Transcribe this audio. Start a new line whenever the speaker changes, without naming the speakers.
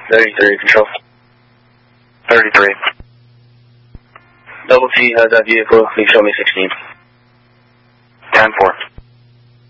33, control.
33.
Double T has that vehicle, please show me 16.
10-4.